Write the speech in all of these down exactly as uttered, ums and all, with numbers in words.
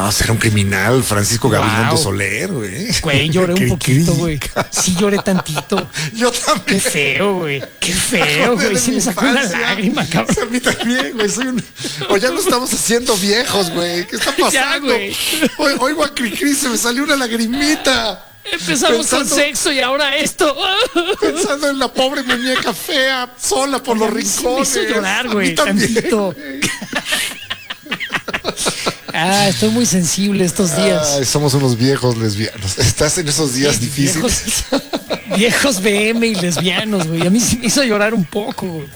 No, será un criminal, Francisco Gabilondo Wow. Soler, güey. Güey, lloré un Cri, poquito, cri. güey. Sí lloré tantito. Yo también. Qué feo, güey. Qué feo, güey. Sí me sacó una lágrima, cabrón. A mí también, güey. Soy un... O ya nos estamos haciendo viejos, güey. ¿Qué está pasando? Ya, güey. Oy- Oigo a Cricri, se me salió una lagrimita. Empezamos Pensando- con sexo y ahora esto. Pensando en la pobre muñeca fea, sola por los A mí sí me rincones. hizo llorar, A mí güey, también, tantito. güey. Ah, estoy muy sensible estos días. Ay, somos unos viejos lesbianos. Estás en esos días difíciles. Viejos, viejos B M y lesbianos, güey. A mí sí me hizo llorar un poco, güey.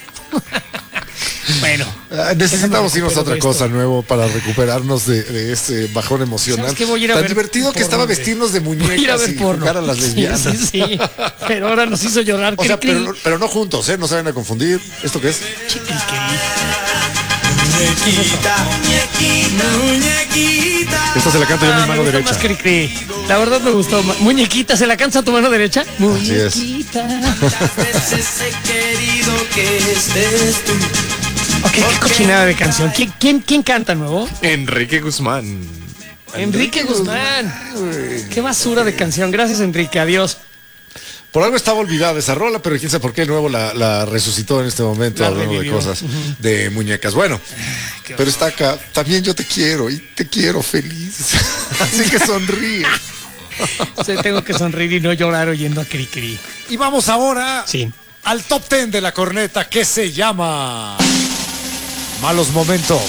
Bueno. Ah, necesitamos déjame irnos a otra recupero cosa esto. nuevo para recuperarnos de, de ese bajón emocional. ¿Sabes qué? Voy a ir a Tan ver divertido que porno, estaba güey. vestirnos de Voy a ir a muñecas ver y porno. jugar a las lesbianas. Sí, sí, sí. Pero ahora nos hizo llorar. O sea, Cri, cri. pero, pero no juntos, ¿eh? No se vayan a confundir. ¿Esto qué es? Cri, cri. Muñequita, muñequita, muñequita. Esta se la canto yo a Ah, mi me mano gustó derecha. más Cri, cri. La verdad me gustó. Muñequita, ¿se la cansa a tu mano derecha? Así es. Muñequita. Tantas veces he querido que estés tú. Ok, qué cochinada de canción. ¿Quién, quién, quién canta nuevo? Enrique Guzmán. Enrique Guzmán. Qué basura de canción. Gracias, Enrique. Adiós. Por algo estaba olvidada esa rola, pero quién sabe por qué de nuevo la, la resucitó en este momento La hablando de revivió. cosas, de muñecas. Bueno, pero está acá. También yo te quiero y te quiero feliz. Así que sonríe. Sí, tengo que sonreír y no llorar oyendo a Cri Cri. Y vamos ahora Sí. al top ten de la corneta que se llama Malos Momentos.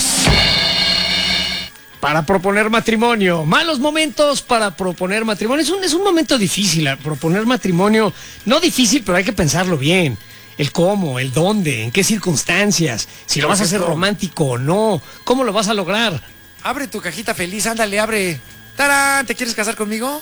Para proponer matrimonio. Malos momentos para proponer matrimonio. Es un, es un momento difícil. a Proponer matrimonio. No difícil, pero hay que pensarlo bien. El cómo, el dónde, en qué circunstancias. Si lo vas a hacer romántico o no. ¿Cómo lo vas a lograr? Abre tu cajita feliz, ándale, abre. ¡Tarán! ¿Te quieres casar conmigo?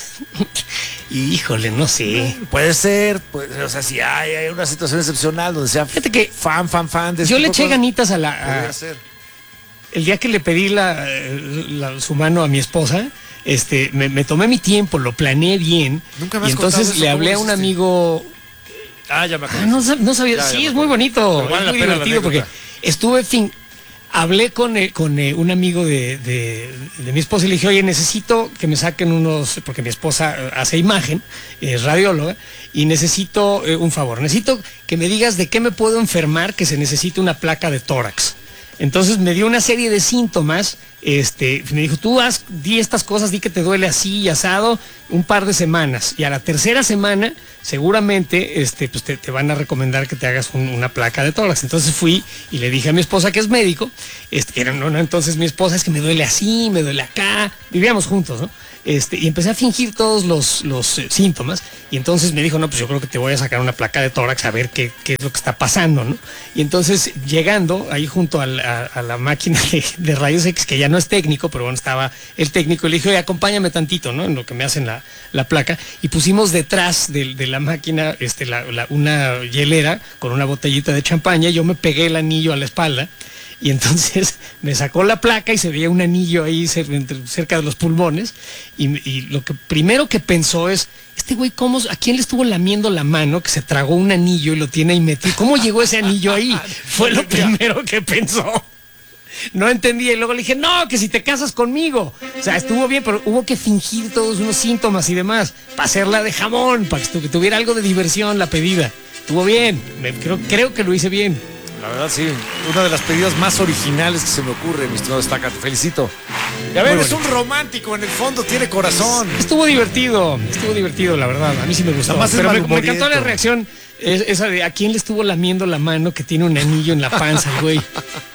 Híjole, no sé. Puede ser, puede, o sea, si hay, hay una situación excepcional donde sea Fíjate que fan, fan, fan de yo este le tipo eché de cosas, ganitas a la... a- podría ser. el día que le pedí la, la- su mano a mi esposa, este, me, me tomé mi tiempo, lo planeé bien. Nunca me y has contado entonces eso, le ¿cómo hablé a lo un hiciste? amigo. Ah, ya me Ah, acuerdo. no, sab- no sabía. Ya, ya sí, me es muy acuerdo. bonito. Pero vale es la muy pena la divertido porque anécdota. estuve, fin. Hablé con, eh, con eh, un amigo de, de- de mi esposa y le dije, oye, necesito que me saquen unos, porque mi esposa eh, hace imagen, es radióloga, y necesito eh, un favor, necesito que me digas de qué me puedo enfermar que se necesite una placa de tórax. Entonces me dio una serie de síntomas, este, me dijo, tú haz, di estas cosas, di que te duele así y asado un par de semanas. Y a la tercera semana, seguramente, este, pues te, te van a recomendar que te hagas un- una placa de tórax. Entonces fui y le dije a mi esposa que es médico, este, que era, no, no, entonces mi esposa es que me duele así, me duele acá, vivíamos juntos, ¿no? Este, y empecé a fingir todos los, los eh, síntomas, y entonces me dijo, no, pues yo creo que te voy a sacar una placa de tórax a ver qué, qué es lo que está pasando, ¿no? Y entonces, llegando ahí junto al- a, a la máquina de, de rayos X, que ya no es técnico, pero bueno, estaba el técnico, y le dije, oye, acompáñame tantito, ¿no? En lo que me hacen la, la placa, y pusimos detrás de, de la máquina este, la- la- una hielera con una botellita de champaña, y yo me pegué el anillo a la espalda, y entonces me sacó la placa y se veía un anillo ahí cer- entre- cerca de los pulmones. Y, y lo que primero que pensó es, este güey, ¿cómo, ¿a quién le estuvo lamiendo la mano que se tragó un anillo y lo tiene ahí metido? ¿Cómo llegó ese anillo ahí? Fue lo primero que pensó. No entendía, y luego le dije, no, que si te casas conmigo. O sea, estuvo bien, pero hubo que fingir todos unos síntomas y demás, para hacerla de jamón, para que tu- tuviera algo de diversión la pedida. Estuvo bien, me- creo, creo que lo hice bien. La verdad, sí. Una de las pedidas más originales que se me ocurre, mi estimado Estaca. Te felicito. Ya ven, Muy es un romántico. En el fondo tiene corazón. Estuvo divertido, estuvo divertido, la verdad. A mí sí me gustó. Nada más es Pero me, me malhumoriento. encantó la reacción, es- esa de a quién le estuvo lamiendo la mano que tiene un anillo en la panza, el güey.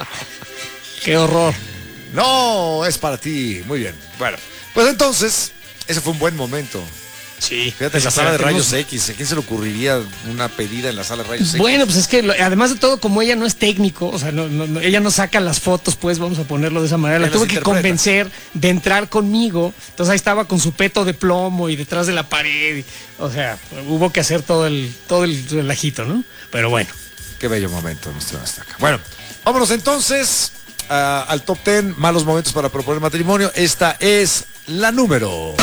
Qué horror. No, es para ti. Muy bien. Bueno, pues entonces, ese fue un buen momento. Sí. Fíjate, en la sala de rayos X. ¿A quién se le ocurriría una pedida en la sala de rayos X? Bueno, pues es que lo- además de todo, como ella no es técnico, o sea, no, no- no- ella no saca las fotos, pues vamos a ponerlo de esa manera. La Ella tuve las que interpreta. convencer de entrar conmigo. Entonces ahí estaba con su peto de plomo y detrás de la pared. y- o sea, hubo que hacer todo el, todo el relajito, ¿no? Pero bueno. Qué bello momento, mi estimado Estaca. Bueno, vámonos entonces ah, al top ten, malos momentos para proponer matrimonio. Esta es la número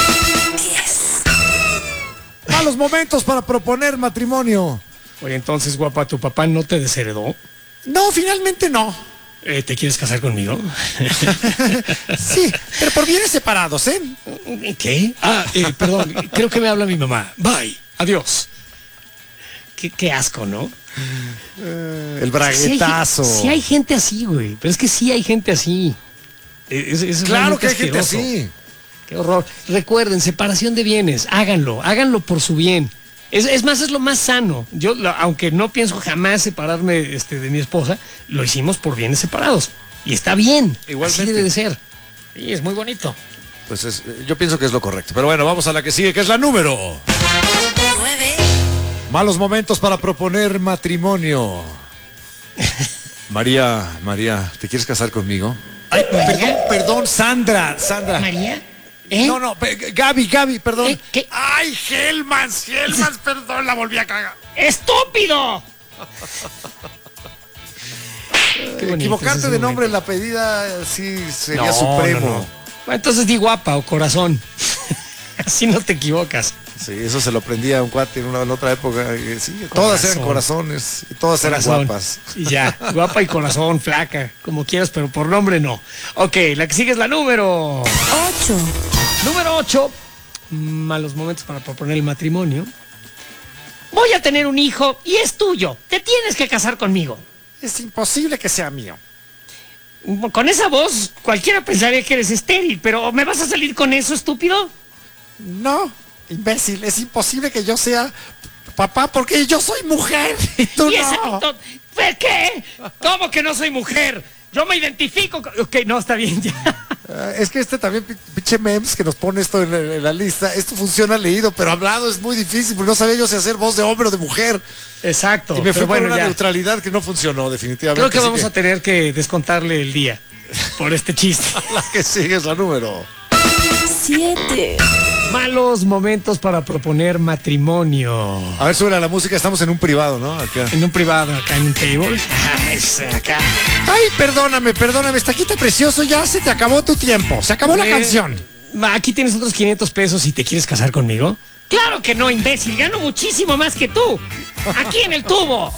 malos momentos para proponer matrimonio. Oye, entonces, guapa, ¿tu papá no te desheredó? No, finalmente no. Eh, ¿Te quieres casar conmigo? Sí, pero por bienes separados, ¿eh? ¿Qué? Ah, eh, perdón, creo que me habla mi mamá. Bye, adiós. Qué, qué asco, ¿no? Eh, el braguetazo. Sí hay, sí hay gente así, güey. Pero es que sí hay gente así. Es, es claro que hay asqueroso. gente así. Qué horror. Recuerden, separación de bienes. Háganlo, háganlo por su bien. Es, es más, es lo más sano. Yo, lo, aunque no pienso jamás separarme este, de mi esposa, lo hicimos por bienes separados. Y está bien. Igualmente. Así debe de ser. Y es muy bonito. Pues es, yo pienso que es lo correcto. Pero bueno, vamos a la que sigue, que es la número nueve. Malos momentos para proponer matrimonio. María, María, ¿te quieres casar conmigo? Ay, perdón, perdón, Sandra, Sandra. María. ¿Eh? No, no, pe- Gaby, Gaby, perdón. ¿Eh? ¿Qué? Ay, Helmans, Helmans, perdón, la volví a cagar. ¡Estúpido! Qué bonito, Equivocarte ese de nombre en momento. la pedida sí sería No, supremo. no, no. Bueno, entonces di guapa o corazón. Así no te equivocas. Sí, eso se lo aprendía a un cuate en una en otra época. y sí, todas eran corazones y todas Corazón. eran guapas. Y ya, guapa y corazón, flaca, como quieras, pero por nombre no. Ok, la que sigue es la número ocho. Número ocho. Malos momentos para proponer el matrimonio. Voy a tener un hijo y es tuyo. Te tienes que casar conmigo. Es imposible que sea mío. Con esa voz, cualquiera pensaría que eres estéril, pero ¿me vas a salir con eso, estúpido? No, imbécil, es imposible que yo sea papá porque yo soy mujer y tú Y no. exacto. ¿Qué? ¿Cómo que no soy mujer? Yo me identifico. con- Ok, no, está bien ya. Ah, es que este también, pi- pinche memes que nos pone esto en la, en la lista, esto funciona leído, pero hablado es muy difícil, porque no sabía yo si hacer voz de hombre o de mujer. Exacto. Y me fui pero bueno, por una ya. neutralidad que no funcionó, definitivamente. Creo que así vamos a tener que descontarle el día por este chiste. La que sigue es la número. siete. Malos momentos para proponer matrimonio. A ver, sube la música, estamos en un privado, ¿no? Acá. En un privado, acá en un table. Ah, es acá. Ay, perdóname, perdóname, Estaquita precioso, ya se te acabó tu tiempo, se acabó la Eh, canción. va, Aquí tienes otros quinientos pesos y te quieres casar conmigo. Claro que no, imbécil. Gano muchísimo más que tú. Aquí en el tubo.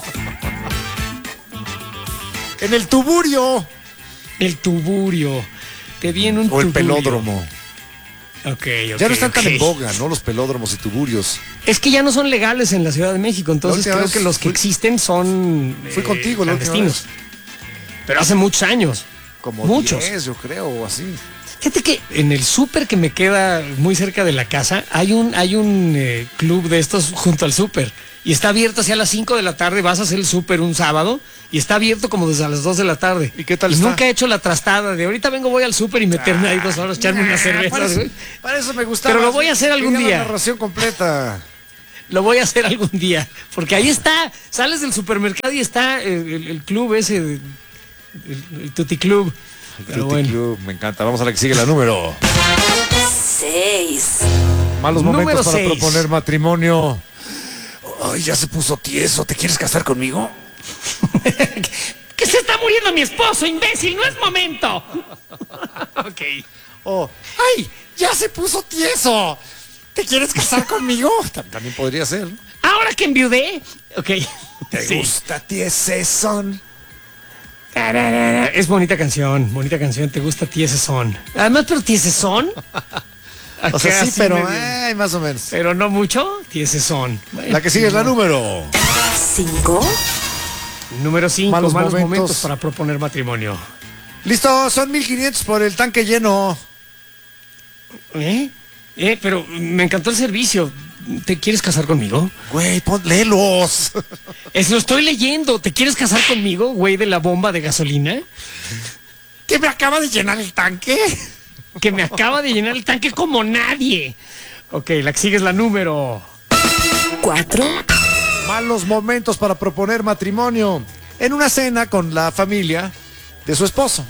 En el tuburio. El tuburio. Te vi en un O el tuburio. pelódromo. Ok, ok. Ya no están tan ok. en boga, ¿no? Los pelódromos y tuburios. Es que ya no son legales en la Ciudad de México, entonces La última creo vez que los que fui- existen son Fui eh, contigo la última clandestinos. Pero hace muchos años. Como Muchos. diez, yo creo, o así. Fíjate que en el súper que me queda muy cerca de la casa hay un, hay un eh, club de estos junto al súper. Y está abierto hacia las cinco de la tarde, vas a hacer el súper un sábado y está abierto como desde las dos de la tarde. ¿Y qué tal está? Nunca he hecho la trastada de ahorita vengo, voy al súper y meterme ahí dos horas, echarme unas Para cervezas. eso, güey. para eso me gustaba. Pero lo voy a hacer algún Quería día. La narración completa. Lo voy a hacer algún día. Porque ahí está, sales del supermercado y está el, el- el club ese, el, el Tutti Club. Pero Tutti bueno. Club, me encanta. Vamos a la que sigue la número. seis. Malos Número momentos para seis. proponer matrimonio. Ay, ya se puso tieso. ¿Te quieres casar conmigo? ¡Que se está muriendo mi esposo, imbécil! ¡No es momento! Ok. Oh, ay, ya se puso tieso. ¿Te quieres casar conmigo? Tam- También podría ser. ¿no? Ahora que enviudé. Ok. ¿Te Sí. gusta tiesesón? Tararara. Es bonita canción, bonita canción. ¿Te gusta ti ese son? Además, pero ti ese son. O sea, Acá sí, así pero medio- ay, más o menos. Pero no mucho. Ti ese son. Bueno, La que sigue es la número. cinco. Número cinco. Malos Malos, momentos. momentos. para proponer matrimonio. Listo, son mil quinientos por el tanque lleno. ¿Eh? Eh, pero me encantó el servicio. ¿Te quieres casar conmigo? Güey, pon, léelos. Es, lo estoy leyendo. ¿Te quieres casar conmigo, güey, de la bomba de gasolina? ¿Que me acaba de llenar el tanque? Que me acaba de llenar el tanque como nadie. Ok, la que sigue es la número. cuatro. Malos momentos para proponer matrimonio. En una cena con la familia de su esposo.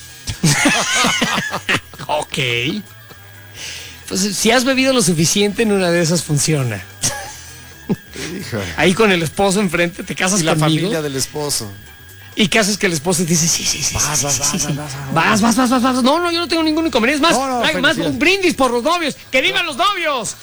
Ok. Pues si has bebido lo suficiente, en una de esas funciona. Híjole. Ahí con el esposo enfrente, te casas Y la conmigo. familia del esposo. ¿Y qué haces que el esposo te dice, sí, sí, sí, Vas, sí, vas, sí, vas, sí, sí. vas, vas, vas, vas, vas, vas, vas. No, no, yo no tengo ningún inconveniente. Es más, No, no, hay más felicidades. un brindis por los novios. ¡Que vivan los novios!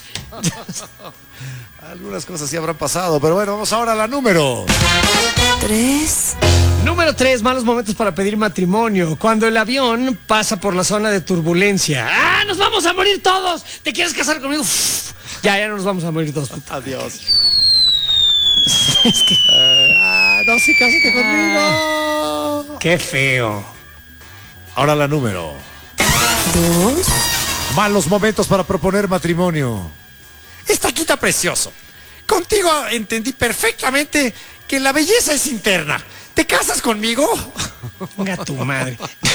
Algunas cosas sí habrán pasado, pero bueno, vamos ahora a la número. tres. Número tres, malos momentos para pedir matrimonio. Cuando el avión pasa por la zona de turbulencia. ¡Ah, nos vamos a morir todos! ¿Te quieres casar conmigo? Uf, ya, ya no nos vamos a morir todos. Adiós. Es que... Ah, no, sí, cásate conmigo. Qué feo. Ahora la número. Dos. Malos momentos para proponer matrimonio. Esta quita precioso. Contigo entendí perfectamente que la belleza es interna. ¿Te casas conmigo? Venga tu madre.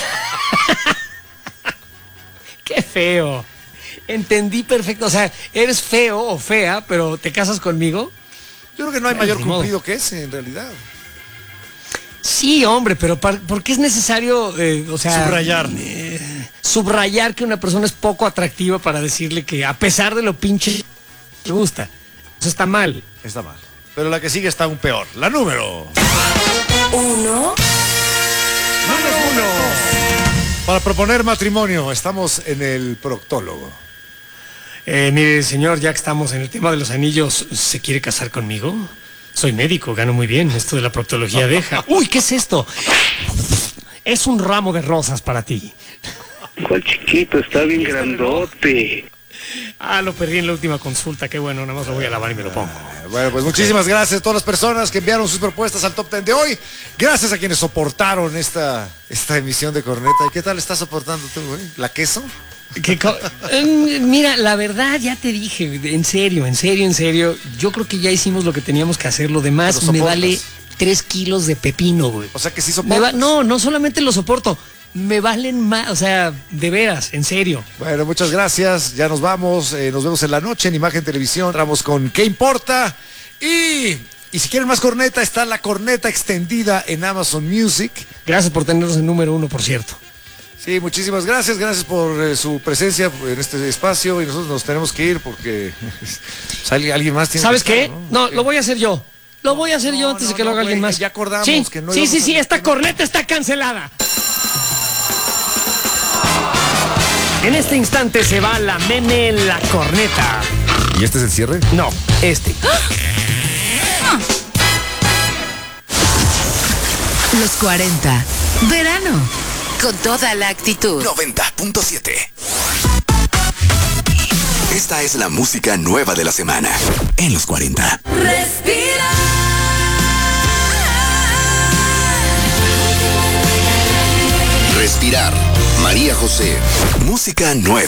Qué feo. Entendí perfecto. O sea, eres feo o fea, pero ¿te casas conmigo? Yo creo que no hay Bueno, mayor ni modo. cumplido que ese, en realidad. Sí, hombre, pero par- ¿por qué es necesario, eh, o sea... Subrayar. eh, subrayar que una persona es poco atractiva para decirle que a pesar de lo pinche le gusta? Eso está mal. Está mal. Pero la que sigue está aún peor. La número. Uno. Número uno. Para proponer matrimonio, estamos en el proctólogo. Eh, mire, señor, ya que estamos en el tema de los anillos, ¿se quiere casar conmigo? Soy médico, gano muy bien. Esto de la proctología deja. Uy, ¿qué es esto? Es un ramo de rosas para ti. ¿Cuál chiquito? Está bien grandote. Ah, lo perdí en la última consulta. Qué bueno, nada más lo voy a lavar y me lo pongo. Bueno, pues muchísimas gracias a todas las personas que enviaron sus propuestas al Top Ten de hoy. Gracias a quienes soportaron esta, esta emisión de Corneta. ¿Y qué tal estás soportando tú, güey? ¿La queso? ¿Qué co- Eh, Mira, la verdad, ya te dije, en serio, en serio, en serio, yo creo que ya hicimos lo que teníamos que hacer. Lo demás Pero me soportas. vale tres kilos de pepino, güey. O sea que sí Me soportas. va- no, no solamente lo soporto, me valen más, o sea, de veras, en serio. Bueno, muchas gracias. Ya nos vamos. Eh, nos vemos en la noche en Imagen Televisión. Vamos con ¿Qué importa? Y, y si quieren más corneta, está la corneta extendida en Amazon Music. Gracias por tenernos en número uno, por cierto. Sí, muchísimas gracias. Gracias por eh, su presencia en este espacio. Y nosotros nos tenemos que ir porque pues, alguien, alguien más tiene ¿Sabes que qué? estar, No, lo voy a hacer yo. Lo voy a hacer yo no, antes de no, que lo no, haga alguien güey, más. ya acordamos sí, que no Sí, íbamos sí, a- sí, esta que no- corneta está cancelada. En este instante se va la meme en la corneta. ¿Y este es el cierre? No, este. Los cuarenta. Verano. Con toda la actitud. noventa punto siete. Esta es la música nueva de la semana en los cuarenta. Respira. Respirar. María José. Música nueva.